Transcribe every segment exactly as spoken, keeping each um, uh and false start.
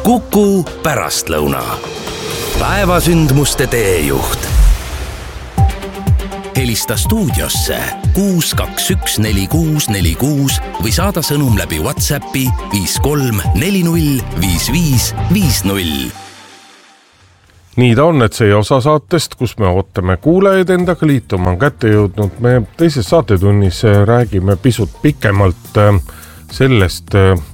Kuku pärastlõuna. Päevasündmuste teejuht. Helista stuudiosse kuus kaks üks neli kuus neli kuus või saada sõnum läbi WhatsAppi viis kolm neli null viis viis viis null. Nii ta on, et see osa saatest, kus me ootame kuulajaid endaga liituma, on kätte jõudnud. Me teises saatetunnis räägime pisut pikemalt sellest,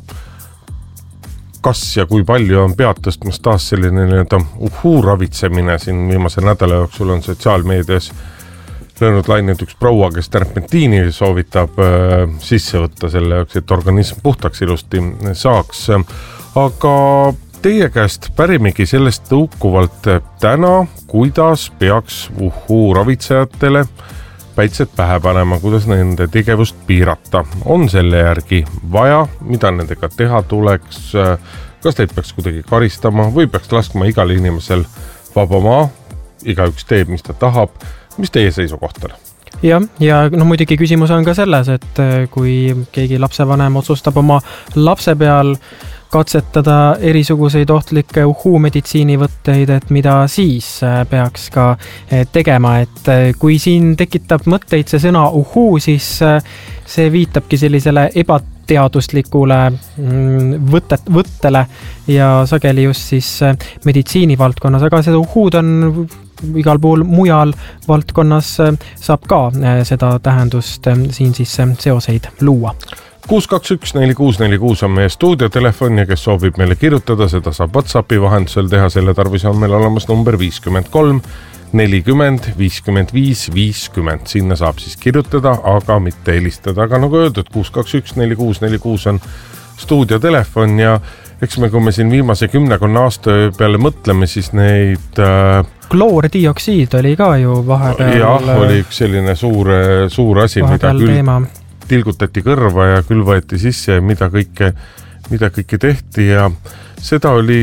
kas ja kui palju on pead tõstmas taas selline nii-öelda uhuu ravitsemine. Siin viimase nädala jooksul on sotsiaalmeedias löönud lainud üks proua, kes terpentiini soovitab äh, sisse võtta selle jaoks, et organism puhtaks ilusti saaks. Aga teie käest pärimegi sellest tõukuvalt täna, kuidas peaks uhuu ravitsejatele päitsed pähe panema, kuidas nende tegevust piirata. On selle järgi vaja, mida nendega teha tuleks, kas teid peaks kuidagi karistama või peaks laskma igal inimesel vaba maa, igaüks teeb, mis ta tahab. Mis teie seisukoht on? Ja, ja no muidugi küsimus on ka selles, et kui keegi lapsevanem otsustab oma lapse peal katsetada erisuguseid ohtlikke uhuu meditsiinivõtteid, et mida siis peaks ka tegema, et kui siin tekitab mõtteid see sõna uhuu, siis see viitabki sellisele ebateaduslikule võtet, võttele ja sageli just siis meditsiinivaldkonnas, aga seda uhuud on igal pool mujal valdkonnas saab ka seda tähendust siin siis seoseid luua. kuus kaks üks neli kuus neli kuus on meie stuudiotelefon ja kes soovib meile kirjutada, seda saab WhatsAppi vahendusel teha, selle tarvis on meil olemas number viiskümmend kolm nelikümmend viiskümmend viis viiskümmend. Sinna saab siis kirjutada, aga mitte helistada. Aga nagu öeldud, kuus kaks üks neli kuus neli kuus on stuudiotelefon ja eks me, kui me siin viimase kümnekonna aasta peale mõtleme, siis neid äh, kloordioksiid oli ka ju vahepeal. Jah, oli üks selline suur, suur asi, mida küll teema. Tilgutati kõrva ja küll võeti sisse ja mida kõike, mida kõike tehti ja seda oli,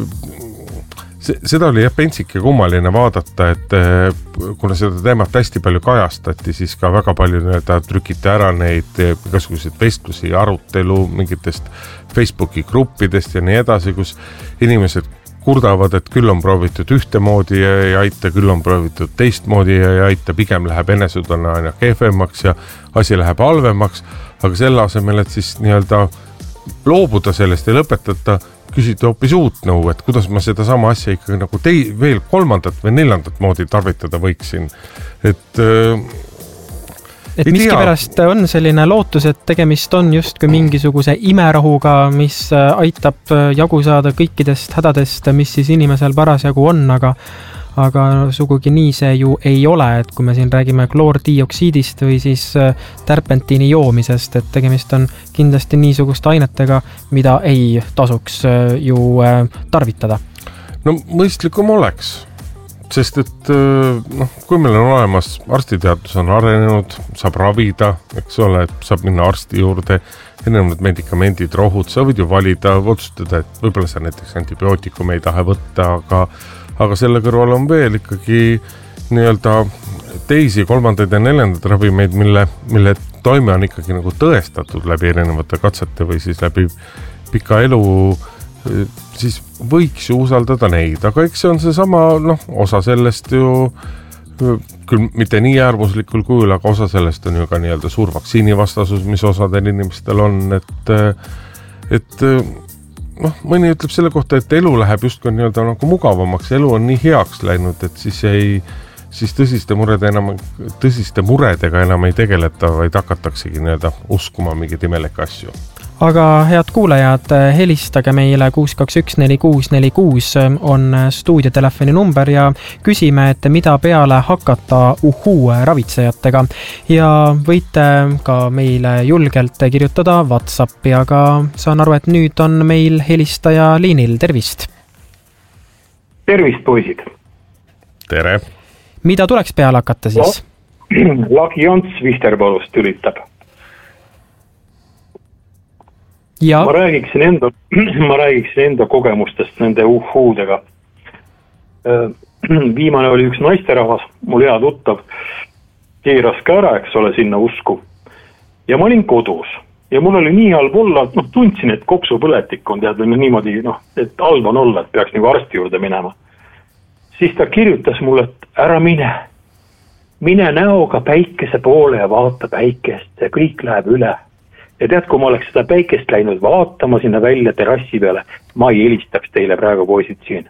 seda oli jah pentsik ja kummaline vaadata, et kuna seda teemat hästi palju kajastati, siis ka väga palju nii-öelda trükiti ära neid igasuguseid vestlusi ja arutelu mingitest Facebooki gruppidest ja nii edasi, kus inimesed kurdavad, et küll on proovitud ühtemoodi ja ei aita, küll on proovitud teistmoodi ja ei aita, pigem läheb enesudena aina kehvemaks ja asi läheb halvemaks, aga selle asemel, et siis nii-öelda loobuda sellest ja lõpetada, küsida hoopis uut nõu, et kuidas ma seda sama asja ikkagi nagu tei, veel kolmandat või neljandat moodi tarvitada võiksin. Et Et miskipärast on selline lootus, et tegemist on justkui mingisuguse imerahuga, mis aitab jagu saada kõikidest hädadest, mis siis inimesel parasjagu on, aga, aga sugugi nii see ju ei ole, et kui me siin räägime kloordioksiidist või siis terpentiini joomisest, et tegemist on kindlasti niisuguste ainetega, mida ei tasuks ju tarvitada. No mõistlikum oleks. Sest et noh, kui meil on olemas, arstiteadus on arenenud, saab ravida, eks ole, et saab minna arsti juurde, ennem medikamendid, rohud, sa võid ju valida, otsustada, et võib-olla sa näiteks antibiootikum ei taha võtta, aga, aga selle kõrval on veel ikkagi nii-öelda teisi, kolmandaid ja neljandad ravimeid, mille, mille toime on ikkagi nagu tõestatud läbi erinevate katsete või siis läbi pika elu, siis võiks ju usaldada neid, aga eks see on see sama, noh, osa sellest ju küll mitte nii äärmuslikul kujul, aga osa sellest on ju ka nii-öelda suur vaktsiinivastasus, mis osadel inimestel on, et et noh, mõni ütleb selle kohta, et elu läheb justkui nii-öelda nagu mugavamaks, elu on nii heaks läinud, et siis ei siis tõsiste murede enam, tõsiste muredega enam ei tegeleta, vaid hakataksegi nii-öelda uskuma mingeid imelikke asju. Aga head kuulajad, helistage meile kuus kaks üks neli kuus neli kuus on stuudiotelefoni number ja küsime, et mida peale hakata uhuu ravitsejatega. Ja võite ka meile julgelt kirjutada WhatsAppi, aga saan aru, et nüüd on meil helistaja liinil. Tervist! Tervist, poisid! Tere! Mida tuleks peale hakata siis? No, Lagi Ants Visterpalust üritab. Ja. Ma räägiksin enda, ma räägiksin enda kogemustest nende uhuudega. Viimane oli üks naisterahvas, mul hea tuttav, keeras ka ära, eks ole, sinna usku. Ja ma olin kodus. ja mul oli nii halb olla, et noh, tundsin, et kopsupõletik on tead niimoodi, noh, et halb on olla, et peaks nagu arsti juurde minema. Siis ta kirjutas mulle, et ära mine, mine näoga päikese poole ja vaata päikest, see kõik läheb üle. Ja tead, kui ma oleks seda päikest läinud vaatama sinna välja terrassi peale, ma ei helistaks teile praegu poisid siin.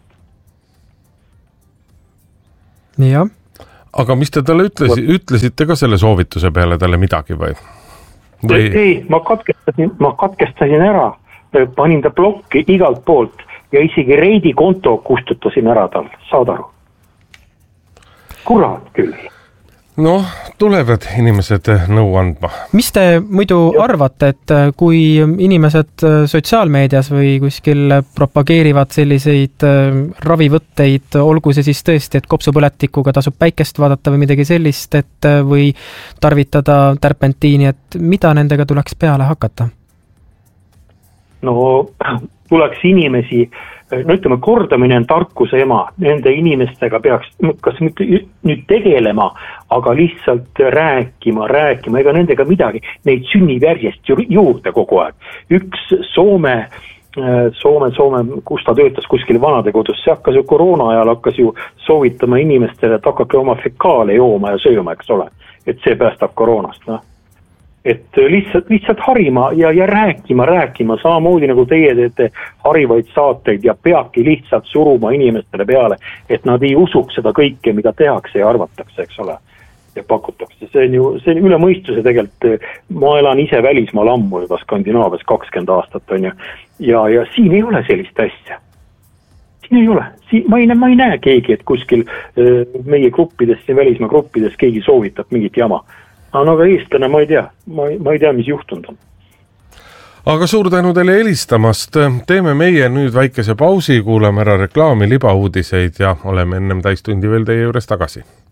Jah. Aga mis te talle ütlesi, ütlesite ka selle soovituse peale talle midagi või? või...? Ei, ma katkestasin, ma katkestasin ära, panin ta blokki igalt poolt ja isegi Reidi konto kustutasin ära tal, saad aru. Kurat küll. Noh, tulevad inimesed nõu andma. Mis te muidu arvate, et kui inimesed sotsiaalmeedias või kuskil propageerivad selliseid ravivõtteid, olgu see siis tõesti, et kopsupõletikuga tasub päikest vaadata või midagi sellist, et või tarvitada terpentiini, et mida nendega tuleks peale hakata? No tuleks inimesi, no ütleme, kordamine on tarkuse ema, nende inimestega peaks kas nüüd tegelema, aga lihtsalt rääkima, rääkima, ega nendega midagi, neid sünnib järjest juurde kogu aeg. Üks Soome, Soome, Soome, kus ta töötas kuskil vanadekodus, see hakkas ju koroona ajal hakkas ju soovitama inimestele, et hakake oma fekaale jooma ja sööma, eks ole, et see päästab koroonast, noh. Et lihtsalt, lihtsalt harima ja, ja rääkima, rääkima, samamoodi nagu teie teete harivaid saateid ja peabki lihtsalt suruma inimestele peale, et nad ei usuks seda kõike, mida tehakse ja arvatakse, eks ole, ja pakutakse. See on ju, see on üle mõistuse tegelikult, ma elan ise välismaal ammu juba Skandinaavias kakskümmend aastat on ju, ja, ja siin ei ole sellist asja. Siin ei ole, siin, ma, ei, ma ei näe keegi, et kuskil meie gruppides, välismaa gruppides keegi soovitab mingit jama. Aga eestlane ma ei tea, ma ei, ma ei tea, mis juhtunud on. Aga suur tänu teile helistamast. Teeme meie nüüd väikese pausi, kuulame ära reklaami, libauudiseid ja oleme ennem täistundi veel teie juures tagasi.